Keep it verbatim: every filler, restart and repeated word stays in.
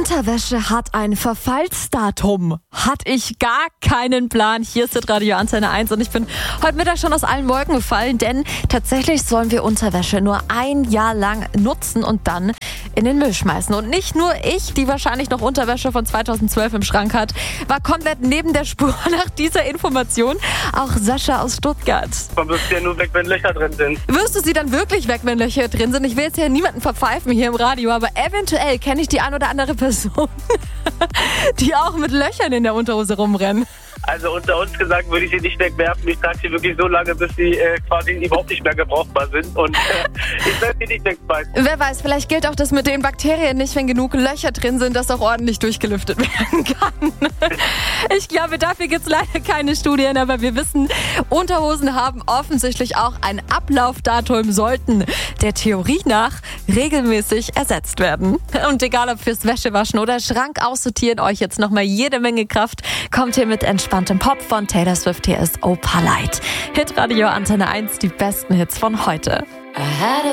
Unterwäsche hat ein Verfallsdatum. Hatte ich gar keinen Plan. Hier ist das Radio Antenne eins und ich bin heute Mittag schon aus allen Wolken gefallen, denn tatsächlich sollen wir Unterwäsche nur ein Jahr lang nutzen und dann in den Müll schmeißen. Und nicht nur ich, die wahrscheinlich noch Unterwäsche von zweitausendzwölf im Schrank hat, war komplett neben der Spur nach dieser Information. Auch Sascha aus Stuttgart. Man wirft ja nur weg, wenn Löcher drin sind. Wirst du sie dann wirklich weg, wenn Löcher drin sind? Ich will jetzt ja niemanden verpfeifen hier im Radio, aber eventuell kenne ich die ein oder andere Person, die auch mit Löchern in der Unterhose rumrennen. Also unter uns gesagt würde ich sie nicht wegwerfen. Ich trage sie wirklich so lange, bis sie äh, quasi überhaupt nicht mehr gebrauchbar sind. Und äh, ich werde sie nicht wegschmeißen. Wer weiß, vielleicht gilt auch das mit den Bakterien nicht, wenn genug Löcher drin sind, dass auch ordentlich durchgelüftet werden kann. Ich glaube, dafür gibt es leider keine Studien, aber wir wissen, Unterhosen haben offensichtlich auch ein Ablaufdatum, sollten der Theorie nach regelmäßig ersetzt werden. Und egal ob fürs Wäschewaschen oder Schrank aussortieren, euch jetzt nochmal jede Menge Kraft, kommt hier mit entspanntem Pop von Taylor Swift. Hier ist Opalite. Hitradio Antenne eins, die besten Hits von heute.